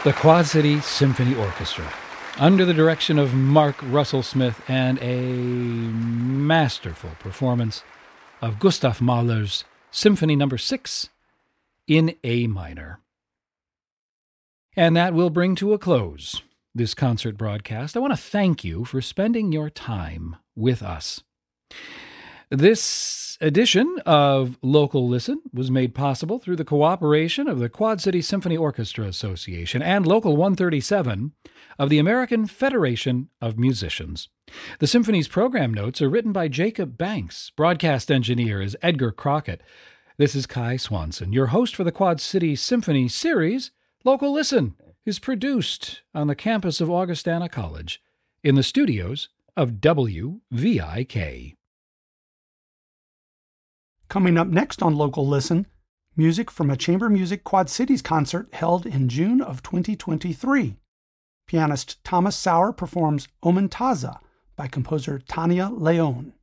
The Quad City Symphony Orchestra, under the direction of Mark Russell Smith, and a masterful performance of Gustav Mahler's Symphony No. 6 in A minor. And that will bring to a close this concert broadcast. I want to thank you for spending your time with us. This edition of Local Listen was made possible through the cooperation of the Quad City Symphony Orchestra Association and Local 137 of the American Federation of Musicians. The symphony's program notes are written by Jacob Banks. Broadcast engineer is Edgar Crockett. This is Kai Swanson. Your host for the Quad City Symphony series, Local Listen, is produced on the campus of Augustana College in the studios of WVIK. Coming up next on Local Listen, music from a Chamber Music Quad Cities concert held in June of 2023. Pianist Thomas Sauer performs Omen Taza by composer Tania Leon.